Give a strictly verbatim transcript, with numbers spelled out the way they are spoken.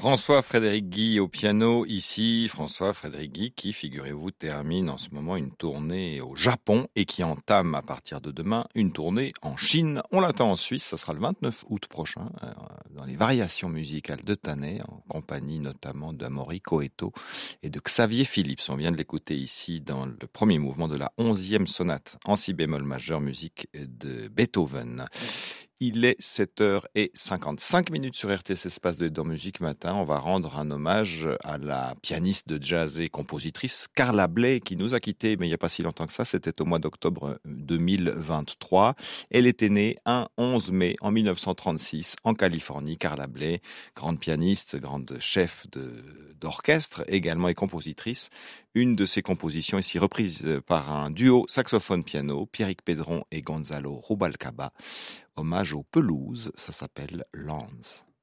François-Frédéric Guy au piano, ici François-Frédéric Guy qui, figurez-vous, termine en ce moment une tournée au Japon et qui entame à partir de demain une tournée en Chine. On l'attend en Suisse, ça sera le vingt-neuf août prochain, dans les variations musicales de Tanet, en compagnie notamment d'Amaury Coetto et de Xavier Phillips. On vient de l'écouter ici dans le premier mouvement de la onzième sonate en si bémol majeur, musique de Beethoven. Il est sept heures cinquante-cinq minutes sur R T S Espace de dans Musique Matin. On va rendre un hommage à la pianiste de jazz et compositrice Carla Bley qui nous a quittés, mais il n'y a pas si longtemps que ça, c'était au mois d'octobre deux mille vingt-trois. Elle était née un onze mai en mille neuf cent trente-six en Californie. Carla Bley, grande pianiste, grande chef de, d'orchestre également et compositrice. Une de ses compositions ici reprise par un duo saxophone-piano, Pierrick Pedron et Gonzalo Rubalcaba. Hommage aux pelouses, ça s'appelle Lawns.